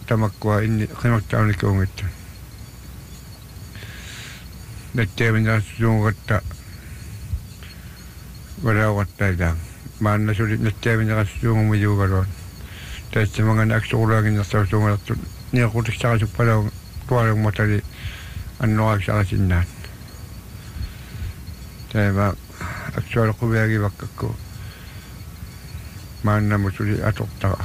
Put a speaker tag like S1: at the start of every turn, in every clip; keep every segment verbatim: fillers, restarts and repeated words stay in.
S1: tamakwa inni qimaktauni kuungittu natteemina suungatta walaugattaidaan maanna suli natteemina suungumujuugaluan taitsimangana aksuqulaanginnertausuungalertu niaqutiksaqasuppalaun tualungmatali annoraksaqasinnaan taima aksualquviagivakakku maannamu suli atortaqa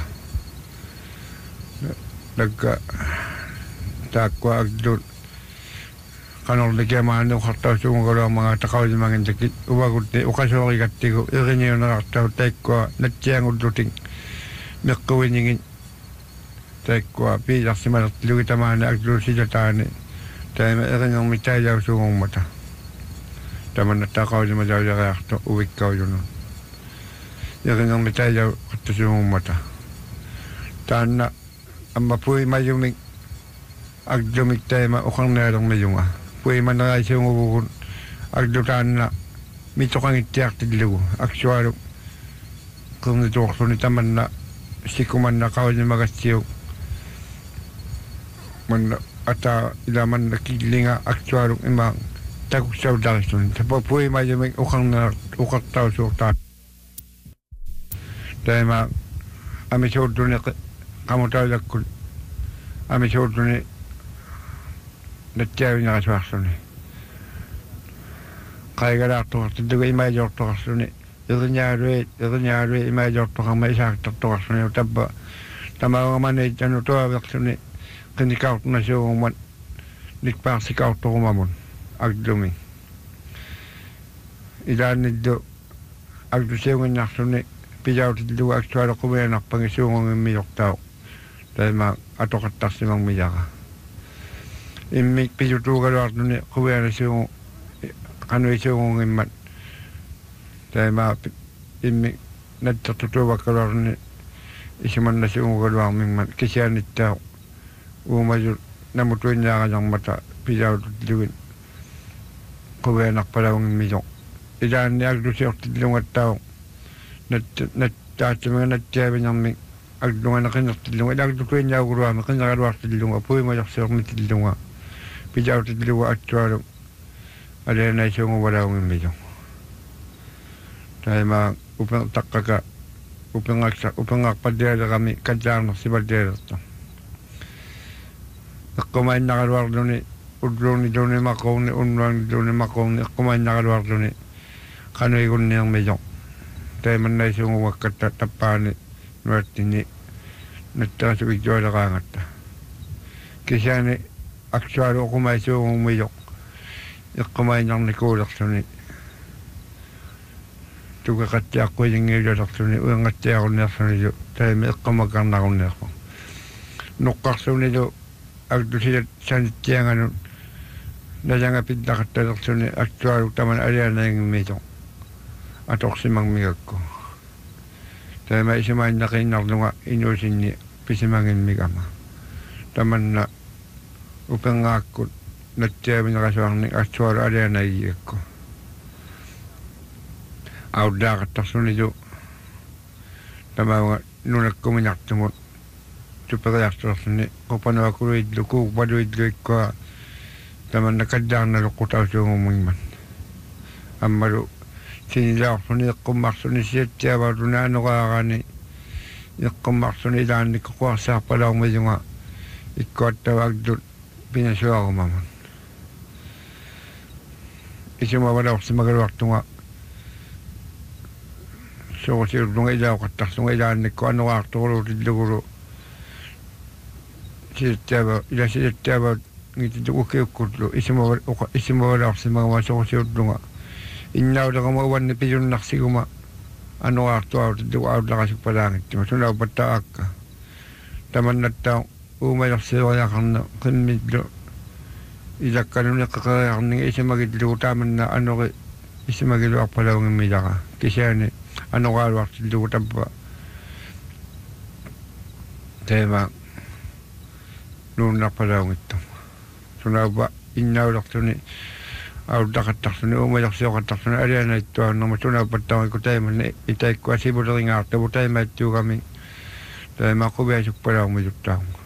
S1: lagga taakkua agdut qanorlikia maannu qartausuungaluarmaga taqaulimangin uvagutti uqasuorigattigu iriniunerartau taikkua natsiangulluting meqquiningin taikkua piilarsimalertilugi tamaana aglusilataani taima irinermi taajausuungummata tamanna taqaulimalauliariartu uvikkaujunun irinermi taajau qattasuungummata taanna amma pui majumik agdumik taima uqarnialormijunga pui maneraisuunguvugun agdutaanna mitoqangittiartillugu aksualu qernituorluni tamanna sikumanna qaulimagassiu manna ata ila manna killinga aksualu ima takussaudaristun tapo pui majumik uqarna uqartausuurtaat taima amisuurduni qamutaulakkul amisuurduni nattiavinarasuarsuni qaigalaartuqartillugu imaajortoqarsuni iriniaalui iriniaalui imaajortoqarma isaaqtartoqarsuni tappa tamaugamaniittanu tuaversuni qinikaartunasuugummat nikpaarsikautormamun agdumi ilaannillu agdusiunginnarsuni pijautillugu aktualuqumianarpangi suungungimmiyortau taima atoqattarsimangmiyaqa immik pijutuugaluartuni quvianasuungu qanuisuungungimmat taima immik nattartutuuvakkaluartuni isimannasuungugaluarmingmat kisianittau uumaju namutuinnaaqajarmata pijautillugin quvianarpalaungimmiyoq ilaanni agdusiortillungattau nat nattaatsimanga nattiavinarmik agdungana qinertillunga ilagdukuinnauguluarmi qinergaluartillunga puimajarsiormitillunga pijautillugu attualu alianaisuungu walaungimmiyo taima upen taqqaka upengaksa upengaaqpallialerami kallaarnersimallialerta eqqumainнaqaluarluni ulluuni luuni maquuni unnuani luuni maquuni eqqumainнaqaluarluni qanuigunniarmiyo taimannaisuungu wakkatta tappaani nuattini nattaasuvittualeraangatta kisiani aksualu uqumaisuungummiyoq eqqumainarnikuulersuni tukeqattiaqquilingiulersuni uengattiaqunniarsunilu taimi eqqamakarnarunniarpu nuqqarsunilu agdusilat sanittianganun najangapillaqattalersuni aksualu taman alianaingimmiyoq atorsimangmigakku taima isimainnaqinnarlunga inuusinni pisimangimmigama tamanna upenngaakkut nattiavinaqasuarni assualu alianaiggiakku audaaqattarsunilu tamaunga nunakkuminartumut superiartuarsuni qupanuakuluidlu kuupaluidluikkua tamanna kallaarnaluqqutausuungumingman ammalu sinilaorsuni eqqummarsuni siattiavarluna anoqaaqaani eqqummarsuni ilaannikkuarsaarpalaumijunga ikkuattava agdut pinasuarumamun isumavalaorsimagaluartunga soorsiurlunga ilauqattarsunga ilaannikku anoqaartoquluutillugulu siattiava ila siattiava ngititukukiukkutlu isumava isumavalaorsimagama soorsiurlunga innaulerama uanni pijunnarsiguma anoqaartuarutillugu aullaqasuppalaangittima sunaupattaaqqa tamannattau uumalersioriaqarna qimmillu ilakkanuneqqaqariarninga isimagillugu taamanna anoqi isimagiluarpalaungimmilaqa kisiani anoqaaluartillugu tappa taima nuunnarpalaungittum sunaupa innaulertuni aullaqattarsuni uumalersioqattarsuni alianaittuaannarma sunaupattaaqikku taimanni itaikku asipuleringaartavu taimaittuugami taima quviasuppalaungmijuttaaqunga